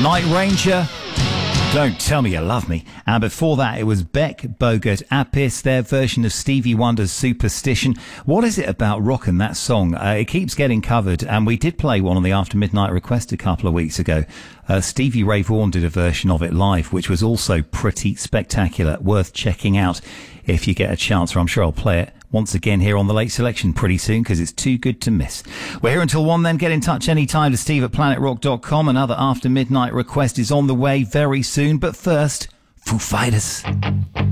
Night Ranger, Don't Tell Me You Love Me. And before that, it was Beck, Bogart, Apis, their version of Stevie Wonder's Superstition. What is it about rockin', that song? It keeps getting covered, and we did play one on the After Midnight Request a couple of weeks ago. Stevie Ray Vaughan did a version of it live, which was also pretty spectacular, worth checking out if you get a chance, or I'm sure I'll play it once again here on the Late Selection pretty soon, because it's too good to miss. We're here until 1 then. Get in touch anytime to steve@planetrock.com. Another After Midnight Request is on the way very soon, but first, Foo Fighters.